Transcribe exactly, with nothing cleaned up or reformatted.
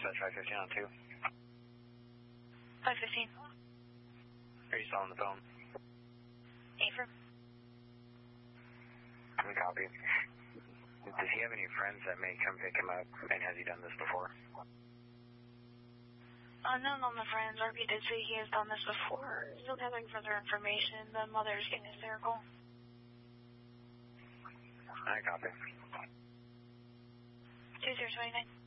Dispatch five fifteen on two. five fifteen. Are you still on the phone? Affirm. Copy. Does he have any friends that may come pick him up, and has he done this before? Unknown on the friends. R P did say he has done this before. Still gathering further information. The mother's getting hysterical. I copy. two zero two nine.